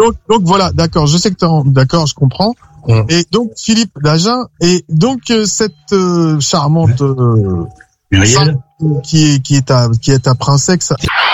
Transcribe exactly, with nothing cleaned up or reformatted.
donc, donc voilà, d'accord, je sais que t'es en, d'accord, je comprends. Mmh. Et donc, Philippe Dagen, et donc, euh, cette euh, charmante euh, Muriel, qui est, qui est ta, qui est ta princesse,